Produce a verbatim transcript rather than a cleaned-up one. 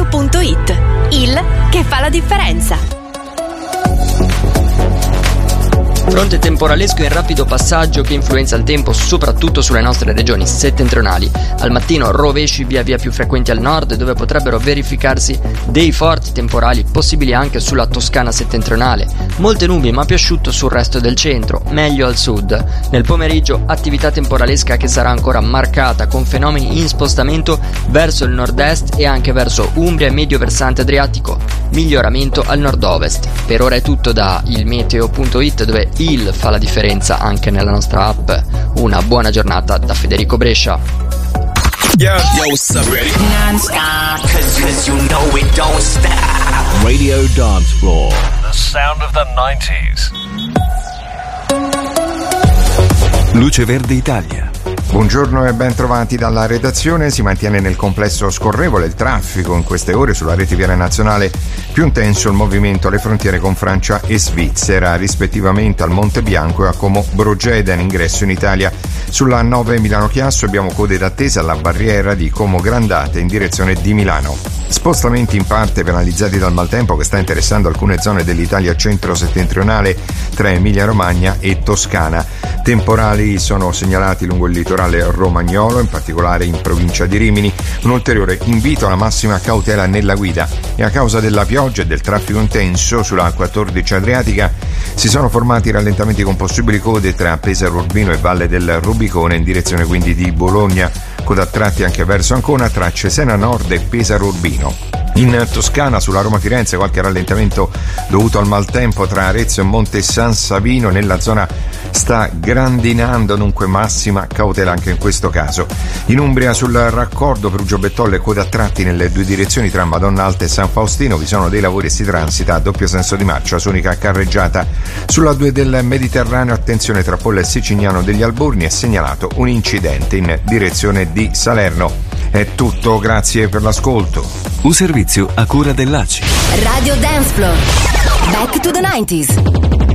punto it. Il che fa la differenza. Fronte temporalesco in rapido passaggio che influenza il tempo soprattutto sulle nostre regioni settentrionali. Al mattino rovesci via via più frequenti al nord, dove potrebbero verificarsi dei forti temporali possibili anche sulla Toscana settentrionale. Molte nubi ma più asciutto sul resto del centro, meglio al sud. Nel pomeriggio attività temporalesca che sarà ancora marcata con fenomeni in spostamento verso il nord-est e anche verso Umbria e medio versante adriatico. Miglioramento al nord-ovest. Per ora è tutto da il meteo punto it, dove il fa la differenza anche nella nostra app. Una buona giornata da Federico Brescia. Yo, yo, what's up, ready? Non-stop, cause, cause you know it don't stop. Radio Dance Floor. The sound of the nineties. Luce Verde Italia. Buongiorno e ben trovati dalla redazione. Si mantiene nel complesso scorrevole il traffico in queste ore sulla rete viaria nazionale, più intenso il movimento alle frontiere con Francia e Svizzera, rispettivamente al Monte Bianco e a Como Brogeda in ingresso in Italia. Sulla nove Milano Chiasso abbiamo code d'attesa alla barriera di Como Grandate in direzione di Milano. Spostamenti in parte penalizzati dal maltempo che sta interessando alcune zone dell'Italia centro-settentrionale tra Emilia-Romagna e Toscana. Temporali sono segnalati lungo il litorale romagnolo, in particolare in provincia di Rimini. Un ulteriore invito alla massima cautela nella guida. E a causa della pioggia e del traffico intenso sulla quattordici Adriatica si sono formati rallentamenti con possibili code tra Pesaro Urbino e Valle del Rubicone in direzione quindi di Bologna, coda a tratti anche verso Ancona tra Cesena Nord e Pesaro Urbino. In Toscana sulla Roma-Firenze qualche rallentamento dovuto al maltempo tra Arezzo e Monte San Savino. Nella zona sta grandinando, dunque massima cautela anche in questo caso. In Umbria sul raccordo Perugio-Bettolle coda a tratti nelle due direzioni tra Madonna Alta e San Faustino. Vi sono dei lavori e si transita a doppio senso di marcia su unica carreggiata. Sulla due del Mediterraneo attenzione tra Polla e Sicignano degli Alburni, è segnalato un incidente in direzione di Salerno. È tutto, grazie per l'ascolto. Un servizio a cura dell'A C I. Radio Dance Floor. Back to the nineties.